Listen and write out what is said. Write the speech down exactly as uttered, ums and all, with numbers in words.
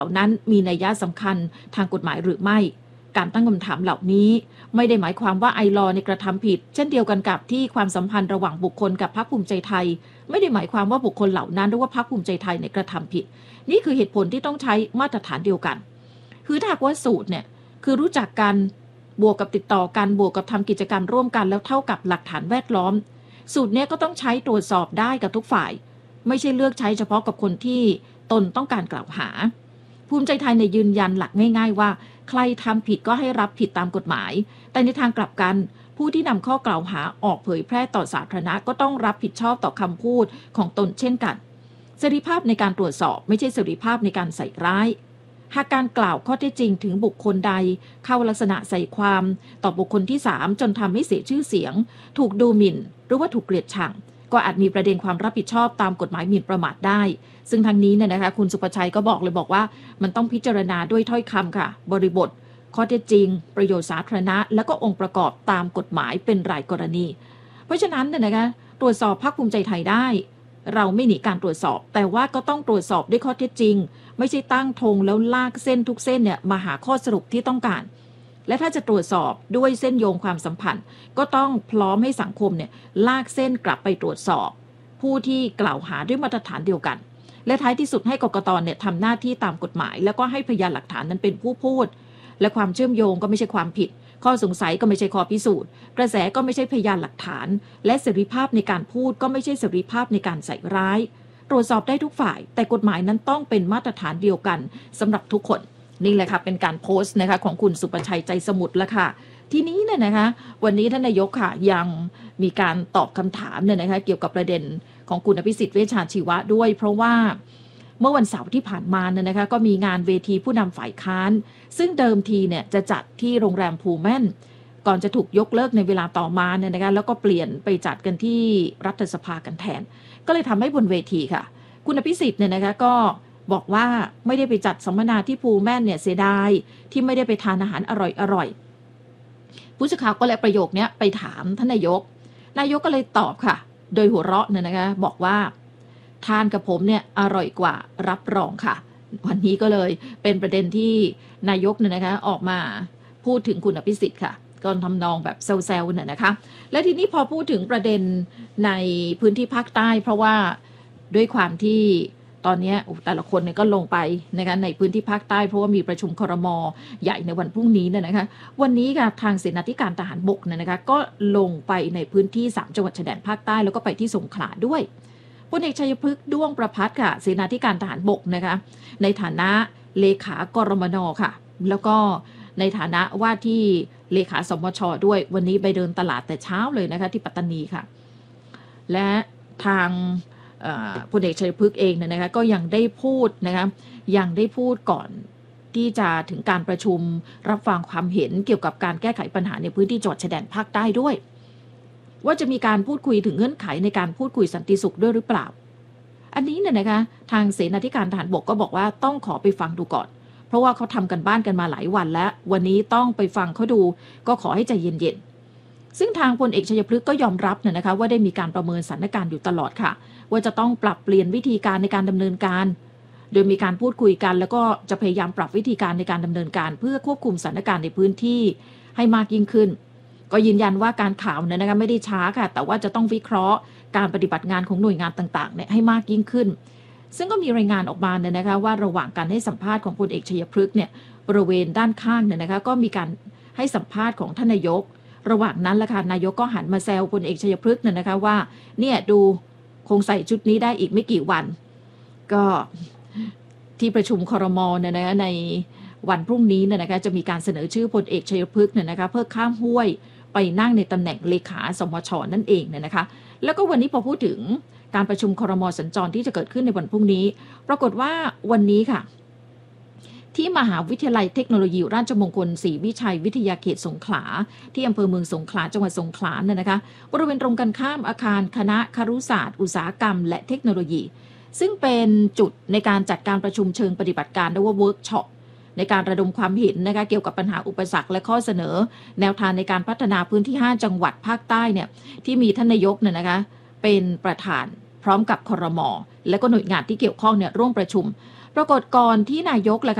เหล่านั้นมีนัยยะสำคัญทางกฎหมายหรือไม่การตั้งคำถามเหล่านี้ไม่ได้หมายความว่าไอลอในกระทำผิดเช่นเดียวกันกับที่ความสัมพันธ์ระหว่างบุคคลกับพรรคภูมิใจไทยไม่ได้หมายความว่าบุคคลเหล่านั้นหรือว่าพรรคภูมิใจไทยในกระทำผิดนี่คือเหตุผลที่ต้องใช้มาตรฐานเดียวกันคือถ้าว่าสูตรเนี่ยคือรู้จักกันบวกกับติดต่อกันบวกกับทำกิจกรรมร่วมกันแล้วเท่ากับหลักฐานแวดล้อมสูตรนี้ก็ต้องใช้ตรวจสอบได้กับทุกฝ่ายไม่ใช่เลือกใช้เฉพาะกับคนที่ตนต้องการกล่าวหาภูมิใจไทยในยืนยันหลักง่ายๆว่าใครทำผิดก็ให้รับผิดตามกฎหมายแต่ในทางกลับกันผู้ที่นำข้อกล่าวหาออกเผยแพร่ต่อสาธารณะก็ต้องรับผิดชอบต่อคำพูดของตนเช่นกันเสรีภาพในการตรวจสอบไม่ใช่เสรีภาพในการใส่ร้ายหากการกล่าวข้อเท็จจริงถึงบุคคลใดเข้าลักษณะใส่ความต่อบุคคลที่สามจนทำให้เสียชื่อเสียงถูกดูหมิ่นหรือว่าถูกเกลียดชังก็อาจมีประเด็นความรับผิดชอบตามกฎหมายหมิ่นประมาทได้ซึ่งทางนี้เนี่ยนะคะคุณสุภชัยก็บอกเลยบอกว่ามันต้องพิจารณาด้วยถ้อยคำค่ะบริบทข้อเท็จจริงประโยชน์สาธารณะและก็องค์ประกอบตามกฎหมายเป็นรายกรณีเพราะฉะนั้นเนี่ยนะคะตรวจสอบพรรคภูมิใจไทยได้เราไม่หนีการตรวจสอบแต่ว่าก็ต้องตรวจสอบด้วยข้อเท็จจริงไม่ใช่ตั้งธงแล้วลากเส้นทุกเส้นเนี่ยมาหาข้อสรุปที่ต้องการและถ้าจะตรวจสอบด้วยเส้นโยงความสัมพันธ์ก็ต้องพร้อมให้สังคมเนี่ยลากเส้นกลับไปตรวจสอบผู้ที่กล่าวหาด้วยมาตรฐานเดียวกันและท้ายที่สุดให้กกตเนี่ยทำหน้าที่ตามกฎหมายแล้วก็ให้พยานหลักฐานนั้นเป็นผู้พูดและความเชื่อมโยงก็ไม่ใช่ความผิดข้อสงสัยก็ไม่ใช่ข้อพิสูจน์กระแสก็ไม่ใช่พยานหลักฐานและเสรีภาพในการพูดก็ไม่ใช่เสรีภาพในการใส่ร้ายตรวจสอบได้ทุกฝ่ายแต่กฎหมายนั้นต้องเป็นมาตรฐานเดียวกันสำหรับทุกคนนี่แหละค่ะเป็นการโพสต์นะคะของคุณสุประชัยใจสมุทรละค่ะทีนี้เนี่ยนะคะวันนี้ท่านนายกค่ะยังมีการตอบคำถามเนี่ยนะคะเกี่ยวกับประเด็นของคุณอภิสิทธิ์เวชชาชีวะด้วยเพราะว่าเมื่อวันเสาร์ที่ผ่านมาเนี่ยนะคะก็มีงานเวทีผู้นำฝ่ายค้านซึ่งเดิมทีเนี่ยจะจัดที่โรงแรมพูแมนก่อนจะถูกยกเลิกในเวลาต่อมาเนี่ยนะคะแล้วก็เปลี่ยนไปจัดกันที่รัฐสภากันแทนก็เลยทำให้บนเวทีค่ะคุณอภิสิทธิ์เนี่ยนะคะก็บอกว่าไม่ได้ไปจัดสัมมนาที่พูแมนเนี่ยเสียดายที่ไม่ได้ไปทานอาหารอร่อยๆผู้สื่อข่าวก็เลยประโยคนี้ไปถามท่านนายกนายกก็เลยตอบค่ะโดยหัวเราะเนี่ยนะคะบอกว่าทานกับผมเนี่ยอร่อยกว่ารับรองค่ะวันนี้ก็เลยเป็นประเด็นที่นายกเนี่ยนะคะออกมาพูดถึงคุณอภิสิทธิ์ค่ะก็ทำนองแบบเซลล์ๆเนี่ยนะคะและทีนี้พอพูดถึงประเด็นในพื้นที่ภาคใต้เพราะว่าด้วยความที่ตอนนี้แต่ละคนเนี่ยก็ลงไปนะคะในพื้นที่ภาคใต้เพราะว่ามีประชุมครม.ใหญ่ในวันพรุ่งนี้เนี่ยนะคะวันนี้ค่ะทางเสนาธิการทหารบกเนี่ยนะคะก็ลงไปในพื้นที่สามจังหวัดชายแดนภาคใต้แล้วก็ไปที่สงขลาด้วยพลเอกชัยพฤกษ์ด้วงประภัสค่ะเสนาธิการทหารบกนะคะในฐานะเลขากรมน.ค่ะแล้วก็ในฐานะว่าที่เลขาสมช.ด้วยวันนี้ไปเดินตลาดแต่เช้าเลยนะคะที่ปัตตานีค่ะและทางพลเอกชัยพฤกษ์เองเนี่ยนะคะก็ยังได้พูดนะคะยังได้พูดก่อนที่จะถึงการประชุมรับฟังความเห็นเกี่ยวกับการแก้ไขปัญหาในพื้นที่จังหวัดชายแดนภาคใต้ด้วยว่าจะมีการพูดคุยถึงเงื่อนไขในการพูดคุยสันติสุขด้วยหรือเปล่าอันนี้เนี่ยนะคะทางเสนาธิการทหารบกก็บอกว่าต้องขอไปฟังดูก่อนเพราะว่าเขาทำกันบ้านกันมาหลายวันแล้ววันนี้ต้องไปฟังเขาดูก็ขอให้ใจเย็นๆซึ่งทางพลเอกชัยพฤกษ์ก็ยอมรับเนี่ยนะคะว่าได้มีการประเมินสถานการณ์อยู่ตลอดค่ะว่าจะต้องปรับเปลี่ยนวิธีการในการดำเนินการโดยมีการพูดคุยกันแล้วก็จะพยายามปรับวิธีการในการดำเนินการเพื่อควบคุมสถานการณ์ในพื้นที่ให้มากยิ่งขึ้นก็ยืนยันว่าการข่าวเนี่ยนะคะไม่ได้ช้าค่ะแต่ว่าจะต้องวิเคราะห์การปฏิบัติงานของหน่วยงานต่างๆเนี่ยให้มากยิ่งขึ้นซึ่งก็มีรายงานออกมาเนี่ยนะคะว่าระหว่างการให้สัมภาษณ์ของพลเอกชัยพฤกษ์เนี่ยบริเวณด้านข้างเนี่ยนะคะก็มีการให้สัมภาษณ์ของท่านนายกระหว่างนั้นแหละค่ะนายกก็หันมาแซวพลเอกชัยพฤกษ์เนี่ยนะคะว่าเนี่ยดูคงใส่ชุดนี้ได้อีกไม่กี่วันก็ที่ประชุมครม.เนี่ยนะคะในวันพรุ่งนี้เนี่ยนะคะจะมีการเสนอชื่อพลเอกชัยพฤกษ์เนี่ยนะคะเพื่อข้ามห้วยไปนั่งในตำแหน่งเลขาสมช.นั่นเองเนี่ยนะคะแล้วก็วันนี้พอพูดถึงการประชุมครม.สัญจรที่จะเกิดขึ้นในวันพรุ่งนี้ปรากฏว่าวันนี้ค่ะที่มหาวิทยาลัยเทคโนโลยีราชมงคลศรีวิชัยวิทยาเขตสงขลาที่อำเภอเมืองสงขลาจังหวัดสงขลาเนี่ยนะคะบริเวณตรงกันข้ามอาคารคณะครุศาสตร์อุตสาหกรรมและเทคโนโลยีซึ่งเป็นจุดในการจัดการประชุมเชิงปฏิบัติการหรือว่าเวิร์กช็อปในการระดมความเห็นนะคะเกี่ยวกับปัญหาอุปสรรคและข้อเสนอแนวทางในการพัฒนาพื้นที่ห้าจังหวัดภาคใต้เนี่ยที่มีท่านนายกเนี่ยนะคะเป็นประธานพร้อมกับครม.และก็หน่วยงานที่เกี่ยวข้องเนี่ยร่วมประชุมปรากฏก่อนที่นายกแหละค่ะ